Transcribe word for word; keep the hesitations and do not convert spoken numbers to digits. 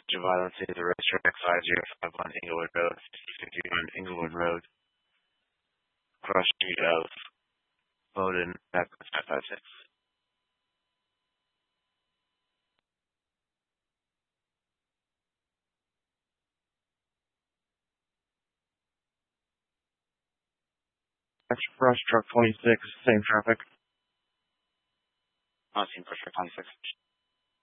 Violence is a racetrack five zero five one Inglewood Road, fifty-one Inglewood Road, cross street of Bowden, backwards five five six. Brush truck twenty-six, same traffic. I've seen Brush truck twenty-six.